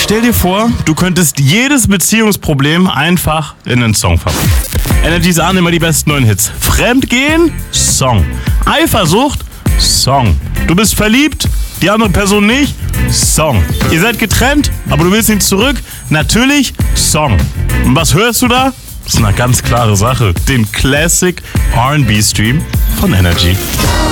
Stell dir vor, du könntest jedes Beziehungsproblem einfach in einen Song verpacken. Energy's ahnen immer die besten neuen Hits. Fremdgehen? Song. Eifersucht? Song. Du bist verliebt? Die andere Person nicht? Song. Ihr seid getrennt, aber du willst ihn zurück? Natürlich Song. Und was hörst du da? Das ist eine ganz klare Sache. Den Classic R&B Stream von Energy.